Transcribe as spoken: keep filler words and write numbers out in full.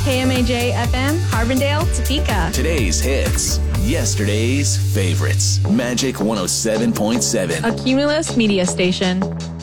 K M A J F M, Harbondale, Topeka. Today's hits, yesterday's favorites. Magic one oh seven point seven. A Cumulus media station.